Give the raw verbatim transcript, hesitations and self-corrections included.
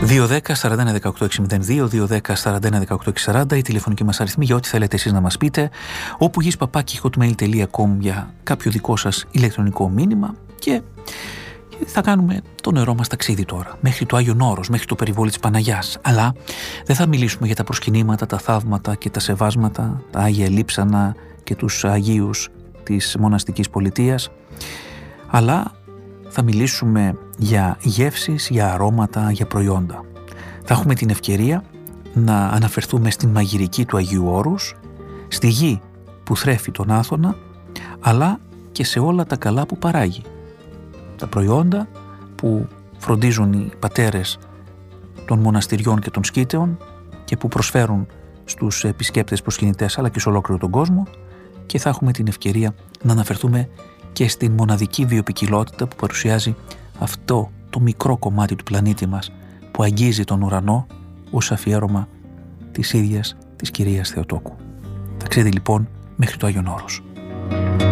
δύο δέκα σαράντα ένα δεκαοκτώ εξήντα δύο, δύο δέκα σαράντα ένα δεκαοκτώ σαράντα, η τηλεφωνική μας αριθμή για ό,τι θέλετε εσείς να μας πείτε, όπου γης παπάκι hotmail τελεία com για κάποιο δικό σας ηλεκτρονικό μήνυμα και θα κάνουμε το νερό μας ταξίδι τώρα, μέχρι το Άγιον Όρος, μέχρι το περιβόλι της Παναγιάς. Αλλά δεν θα μιλήσουμε για τα προσκυνήματα, τα θαύματα και τα σεβάσματα, τα Άγια Λείψανα και τους Αγίους της μοναστικής πολιτείας, αλλά θα μιλήσουμε για γεύσεις, για αρώματα, για προϊόντα. Θα έχουμε την ευκαιρία να αναφερθούμε στην μαγειρική του Αγίου Όρους, στη γη που θρέφει τον Άθωνα, αλλά και σε όλα τα καλά που παράγει. Τα προϊόντα που φροντίζουν οι πατέρες των μοναστηριών και των σκήτεων και που προσφέρουν στους επισκέπτες προσκυνητές αλλά και σε ολόκληρο τον κόσμο, και θα έχουμε την ευκαιρία να αναφερθούμε και στην μοναδική βιοποικιλότητα που παρουσιάζει αυτό το μικρό κομμάτι του πλανήτη μας που αγγίζει τον ουρανό ως αφιέρωμα της ίδιας της Κυρίας Θεοτόκου. Ταξίδι λοιπόν μέχρι το Άγιον Όρος.